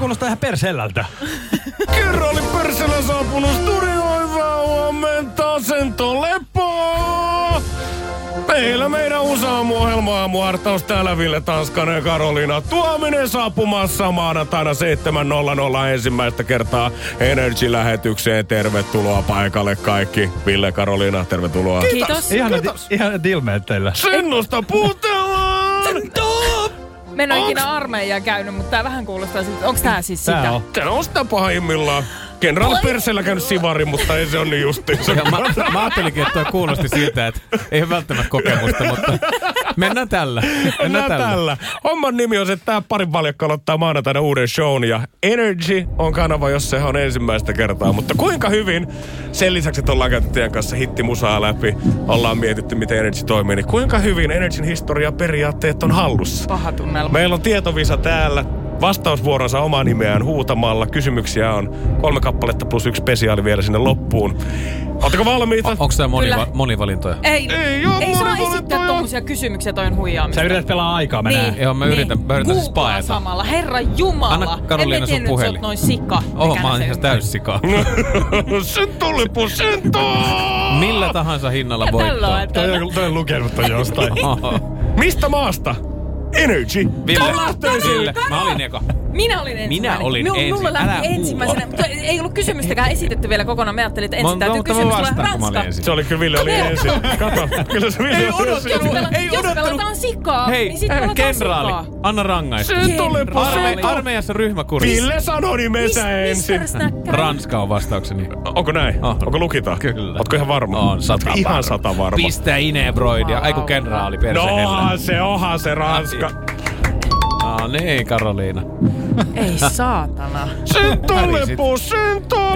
kuulostaa ihan perseellältä. Kerran oli Perselä saapunut studioon, hyvää huomenta, asento lepoa. Meillä meidän aamuhartaus täällä Ville Tanskanen ja Karoliina Tuominen saapumassa maanantaina 7.00 ensimmäistä kertaa Energy-lähetykseen. Tervetuloa paikalle kaikki. Ville, Karoliina, tervetuloa. Kiitos. Ihan ilmeet teillä. Sennosta puhutellaan! Mä en ole ikinä armeijaa käynyt, mutta tää vähän kuulostaa siltä. Onks tää siis sitä? Tää on sitä pahimmillaan. Kenraali Persellä käynyt sivari, mutta ei se ole niin justiinsa. Mä ajattelinkin, että toi kuulosti siltä, että ei ole välttämättä kokemusta, mutta mennään tällä. Mennään tällä. Homman nimi on se, että tää parin valjakka aloittaa maanantaina uuden shown ja Energy on kanava, jos se on ensimmäistä kertaa. Mutta kuinka hyvin, sen lisäksi, että ollaan käyty teidän kanssa hittimusaa läpi, ollaan mietitty, miten Energy toimii, niin kuinka hyvin Energyn historia ja periaatteet on hallussa. Paha tunnelma. Meillä on tietovisa täällä. Vastausvuoronsa omaa nimeään huutamalla. Kysymyksiä on 3 kappaletta plus 1 spesiaali vielä sinne loppuun. Oletteko valmiita? Onko tää monivalintoja? Ei saa esittää tommosia kysymyksiä, toi on huijaamista. Sä yrität pelaa aikaa, mä näen. Joo, mä yritän siis paeta. Samalla. Herra Jumala. Anna Karoliina sun puhelin. En tiennyt, että sä oot noin sika. Mä oon ihan täys sikaa. Syntolipu, syntoo! Millä tahansa hinnalla voittaa. Toi on lukenut ton jostain. Mistä maasta? Energy. Ville. Mä olin eka. Minä olin ensin. Mulla lähti ensimmäisenä. Mutta ei ollut kysymystäkään esitetty vielä kokonaan. Mä ajattelin, että ensin täytyy kysymys tulla Ranska. Se oli kyllä, Ville oli ensin. Kato, kyllä se Ville oli ensin. Jos pelataan sikaa, niin sit pelataan kenraali, sikaa. anna rangaista. Armeijassa ryhmäkurssi. Ville sanoi nimensä ensin. Ranska on vastaukseni. Onko näin? Onko lukita? Kyllä. Ootko ihan varma? On, ihan 100 varma. Pistä Inebroidia. Aiku kenraali persehellä. No, onhan se Ranska. No niin, Karoliina. Ei saatana. Syntolipu, syntoo!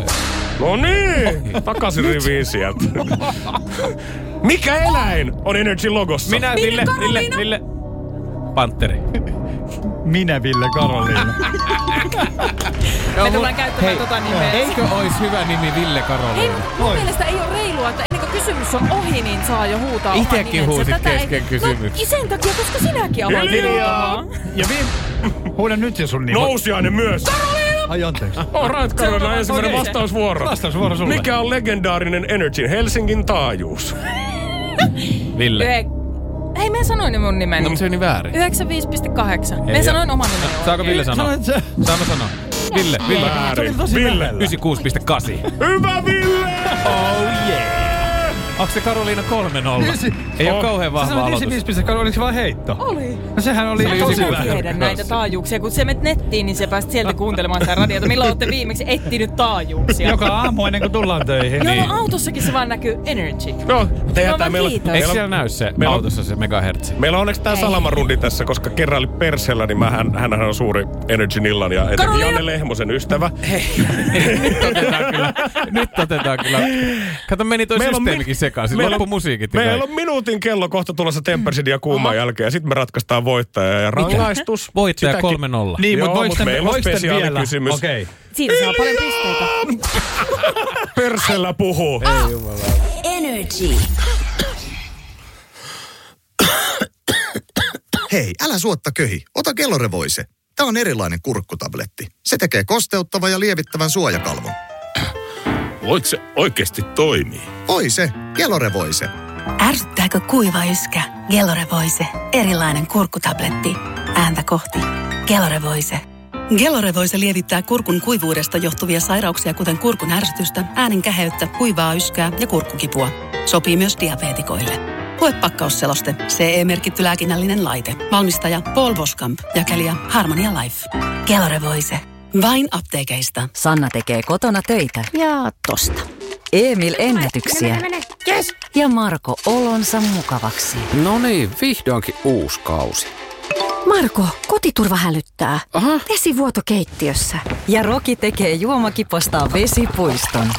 No niin, takaisin riviin sieltä. Mikä eläin on Energy logossa? Minä, Ville. Pantteri. Minä, Ville, Karoliina. Me tullaan käyttämään tota nimeä. Eikö ois hyvä nimi Ville Karoliina? Hei, mun mielestä ei ole reilua, että ennen kuin kysymys on ohi, niin saa jo huutaa oman nimensä. Itekin huusit kesken kysymyksen. No, sen takia, koska sinäkin aloit huutamaan. Ja huuda nyt jo sun nimi. Nousiainen myös. Ai anteeksi. Alright, Karoliina, ensimmäinen vastausvuoro. Vastausvuoro sulle. Mikä on legendaarinen Energyn Helsingin taajuus? Ville. Hei, mä sanoin mun nimeni. No, se on niin väärin. 95,8. Mä sanoin oman nimeni. Saako Ville sanoa? Saanko sanoa? Ville. Ville. 96,8. Hyvä Ville! Oh yeah! Onko se Karoliina 3-0? Ei oo kauhean vahva aloitus. 95,8, oliko se vaan heitto? Oli. No sehän oli tosi hyvä. Tiedä näitä taajuuksia. Kun sä menet nettiin, niin sä pääst sieltä kuuntelemaan sitä radiota. Milloin olette viimeksi etsinyt taajuuksia? Joka aamu ennen kuin tullaan töihin. Joo, no autossakin se vaan näkyy Energy. No, tehdään Eikö siellä näy se autossa se megahertsi? Meillä on onneksi tää salamarundi tässä, koska kerran Persellä, niin hänhän on suuri Energyn illan ja etenkin Janne Lehmosen ystävä. Nyt otetaan kyllä. Kato, meni toi systeemikin sekaan. Sitten loppu musiikit. Meillä on minuutin kello kohta tulossa Tempersin ja kuuman jälkeen. Ja sitten me ratkaistaan voittaja ja rangaistus. Voittaja 3-0. Niin, mutta voiko meillä on spesiaalikysymys. Okei. Siitä saa paljon pisteitä. Persellä puhuu. Ei jumala. Energy. Hei, älä suotta köhi. Ota Gelore-Voice. Tämä on erilainen kurkkutabletti. Se tekee kosteuttavan ja lievittävän suojakalvon. Voiko se oikeasti toimii? Oi se, Gelore-Voice. Ärsyttääkö kuiva yskä? Gelore-Voice. Erilainen kurkkutabletti. Ääntä kohti. Gelore-Voice. Gelore-Voice lievittää kurkun kuivuudesta johtuvia sairauksia, kuten kurkun ärsytystä, äänen käheyttä, kuivaa yskää ja kurkkukipua. Sopii myös diabeetikoille. Lue pakkausseloste. CE-merkitty lääkinnällinen laite. Valmistaja Paul Boskamp. Jakelija Harmonia Life. Gelore-Voice. Vain apteekeista. Sanna tekee kotona töitä. Ja tosta. Emil ennätyksiä. Yes. Ja Marko olonsa mukavaksi. No niin, vihdoinkin uusi kausi. Marko, kotiturva hälyttää. Aha. Vesivuoto keittiössä. Ja Roki tekee juomakipostaan vesipuiston.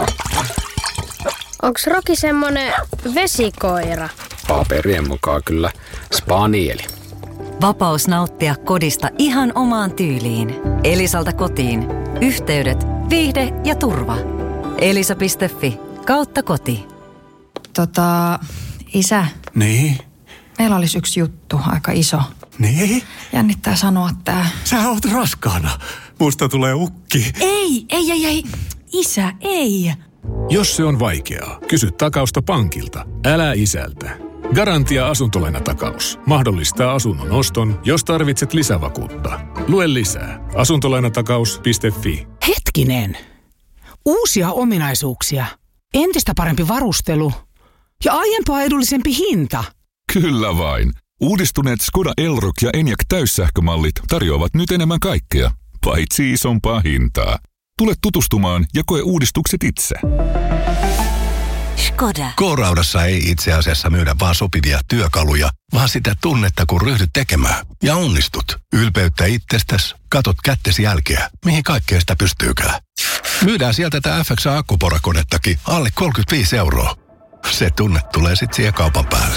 Onks Roki semmonen vesikoira? Paperien mukaan kyllä spanieli. Vapaus nauttia kodista ihan omaan tyyliin. Elisalta kotiin. Yhteydet, viihde ja turva. Elisa.fi/koti. Isä. Niin? Meillä olisi yksi juttu, aika iso. Niin? Jännittää sanoa tää. Sä oot raskaana. Musta tulee ukki. Ei. Isä, ei. Jos se on vaikeaa, kysy takausta pankilta. Älä isältä. Garantia asuntolainatakaus mahdollistaa asunnon oston, jos tarvitset lisävakuutta. Lue lisää asuntolainatakaus.fi. Hetkinen. Uusia ominaisuuksia. Entistä parempi varustelu. Ja aiempaa edullisempi hinta. Kyllä vain. Uudistuneet Skoda Elroq ja Enyaq täyssähkömallit tarjoavat nyt enemmän kaikkea, paitsi isompaa hintaa. Tule tutustumaan ja koe uudistukset itse. Skoda. K-Raudassa ei itse asiassa myydä vaan sopivia työkaluja, vaan sitä tunnetta, kun ryhdyt tekemään. Ja onnistut. Ylpeyttä itsestäsi, katot kättesi jälkeä, mihin kaikkea sitä pystyykään. Myydään sieltä tätä FXA-akkuporakonettakin alle 35 €. Se tunne tulee sit siihen kaupan päälle.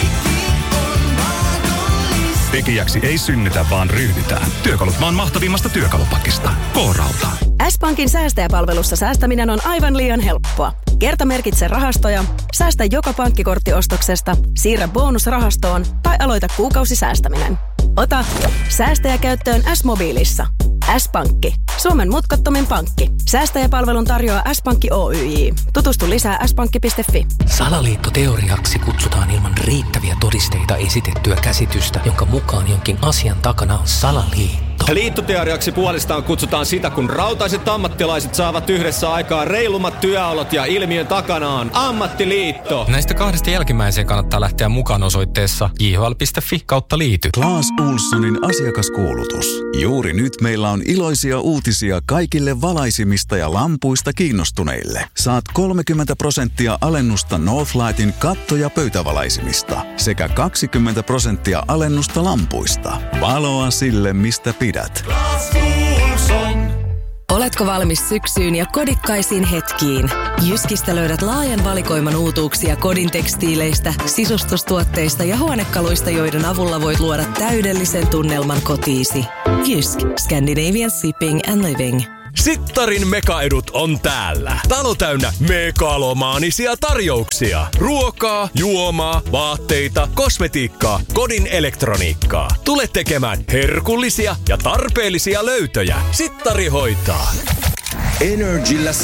Tekijäksi ei synnytä, vaan ryhdytään. Työkalut maan mahtavimmasta työkalupakista. K-Rauta. S-Pankin säästäjäpalvelussa säästäminen on aivan liian helppoa. Kertamerkitse rahastoja, säästä joka pankkikorttiostoksesta, siirrä bonusrahastoon tai aloita kuukausisäästäminen. Ota säästäjä käyttöön S-mobiilissa. S-Pankki. Suomen mutkattomin pankki. Säästäjäpalvelun tarjoaa S-Pankki Oyj. Tutustu lisää s-pankki.fi. Salaliittoteoriaksi kutsutaan ilman riittäviä todisteita esitettyä käsitystä, jonka mukaan jonkin asian takana on salaliitto. Liittoteoriaksi puolestaan kutsutaan sitä, kun rautaiset ammattilaiset saavat yhdessä aikaa reilummat työolot ja ilmiön takana on ammattiliitto. Näistä kahdesta jälkimmäiseen kannattaa lähteä mukaan osoitteessa jhl.fi/liity. Claes Ohlsonin asiakaskuulutus. Juuri nyt meillä on iloisia uutisia kaikille valaisimista ja lampuista kiinnostuneille. Saat 30% alennusta Northlightin katto- ja pöytävalaisimista sekä 20% alennusta lampuista. Valoa sille, mistä pidät. Oletko valmis syksyyn ja kodikkaisiin hetkiin? Jyskistä löydät laajan valikoiman uutuuksia kodin tekstiileistä, sisustustuotteista ja huonekaluista, joiden avulla voit luoda täydellisen tunnelman kotiisi. Jysk. Scandinavian Shipping and Living. Sittarin mekaedut on täällä. Talo täynnä megalomaanisia tarjouksia. Ruokaa, juomaa, vaatteita, kosmetiikkaa, kodin elektroniikkaa. Tule tekemään herkullisia ja tarpeellisia löytöjä. Sittari hoitaa. Energillä